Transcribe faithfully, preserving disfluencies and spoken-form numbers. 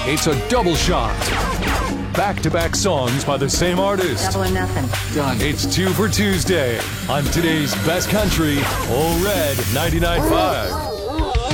It's a double shot. Back-to-back songs by the same artist. Double or nothing. Done. It's two for Tuesday on today's best country, Ole Red ninety-nine point five.